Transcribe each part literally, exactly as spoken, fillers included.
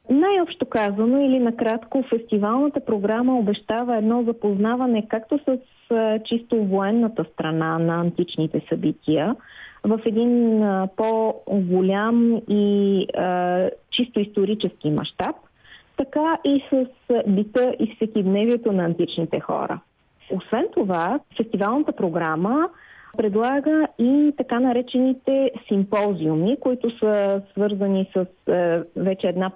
Най-общо казано или накратко, фестивалната програма обещава едно запознаване както с а, чисто военната страна на античните събития, в един а, по-голям и а, чисто исторически мащаб, така и с бита и всекидневието на античните хора. Освен това, фестивалната програма предлага и така наречените симпозиуми, които са свързани с е, вече една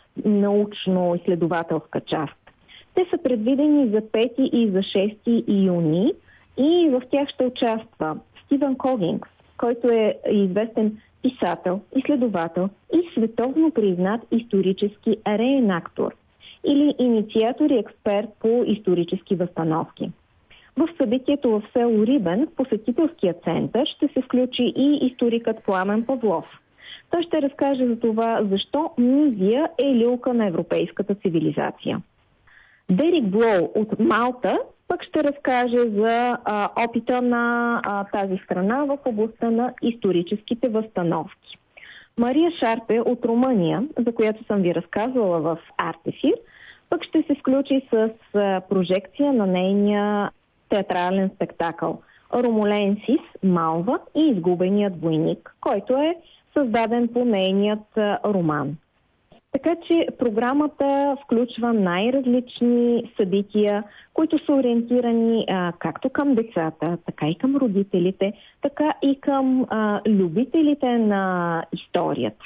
по-научно-изследователска част. Те са предвидени за пети и за шести юни и в тях ще участва Стивън Когингс, който е известен писател, изследовател и световно признат исторически реенактор или инициатор и експерт по исторически възстановки. В събитието в село Рибен, в посетителския център, ще се включи и историкът Пламен Павлов. Той ще разкаже за това защо Мизия е люлка на европейската цивилизация. Дерик Блоу от Малта пък ще разкаже за а, опита на а, тази страна в областта на историческите възстановки. Мария Шарпе от Румъния, за която съм ви разказвала в Артефир, пък ще се включи с а, прожекция на нейния театрален спектакъл Ромуленсис, Малва и изгубеният войник, който е създаден по нейният а, роман. Така че програмата включва най-различни събития, които са ориентирани а, както към децата, така и към родителите, така и към а, любителите на историята.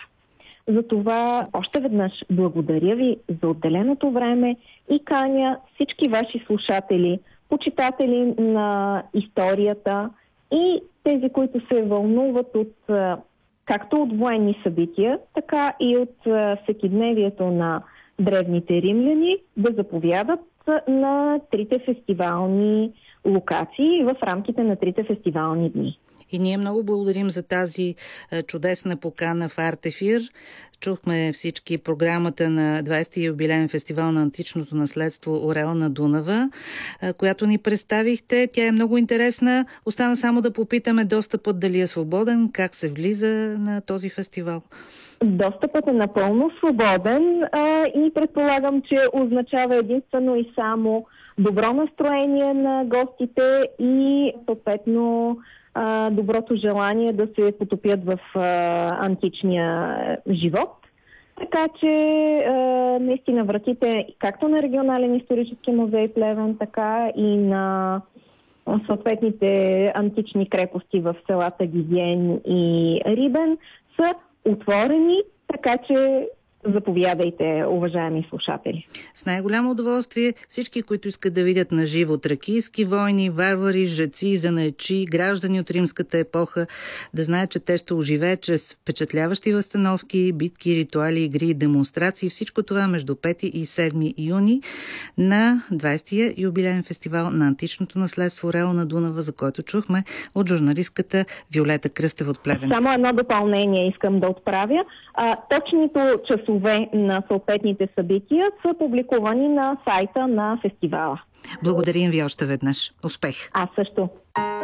Затова още веднъж благодаря ви за отделеното време и каня всички ваши слушатели, почитатели на историята и тези, които се вълнуват от както от военни събития, така и от всекидневието на древните римляни, да заповядат на трите фестивални локации в рамките на трите фестивални дни. И ние много благодарим за тази чудесна покана в Артефир. Чухме всички програмата на двайсети юбилеен фестивал на античното наследство Орел на Дунава, която ни представихте. Тя е много интересна. Остана само да попитаме достъпът дали е свободен, как се влиза на този фестивал. Достъпът е напълно свободен а, и предполагам, че означава единствено и само добро настроение на гостите и съответно доброто желание да се потопят в а, античния живот. Така че а, наистина вратите както на регионален исторически музей Плевен, така и на съответните антични крепости в селата Гизен и Рибен са отворени, така че заповядайте, уважаеми слушатели. С най-голямо удоволствие всички, които искат да видят на живо тракийски войни, варвари, жреци, занаятчии, граждани от римската епоха, да знаят, че те ще оживеят чрез впечатляващи възстановки, битки, ритуали, игри, демонстрации. Всичко това между пети и седми юни на двайсетия юбилеен фестивал на античното наследство Орел на Дунава, за който чухме от журналистката Виолета Кръстева от Плевен. Само едно допълнение искам да отправя. А, точното часове на съответните събития са публикувани на сайта на фестивала. Благодарим ви още веднъж. Успех! Аз също.